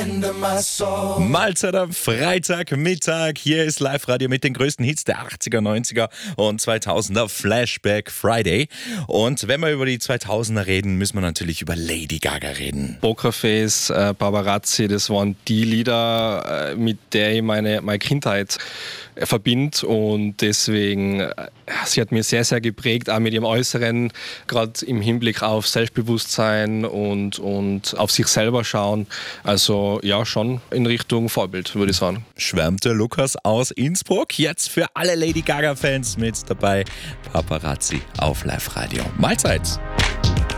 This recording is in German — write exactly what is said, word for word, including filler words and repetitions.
Mahlzeit am Freitagmittag. Hier ist Live-Radio mit den größten Hits der achtziger, neunziger und zweitausender Flashback Friday. Und wenn wir über die zweitausender reden, müssen wir natürlich über Lady Gaga reden. Pokerface, äh, Paparazzi, das waren die Lieder, äh, mit der ich meine, meine Kindheit äh, verbinde. Und deswegen, äh, sie hat mir sehr, sehr geprägt, auch mit ihrem Äußeren, gerade im Hinblick auf Selbstbewusstsein und, und auf sich selber schauen. Also ja, schon in Richtung Vorbild, würde ich sagen. Schwärmt der Lukas aus Innsbruck. Jetzt für alle Lady Gaga-Fans mit dabei Paparazzi auf Live-Radio. Mahlzeit!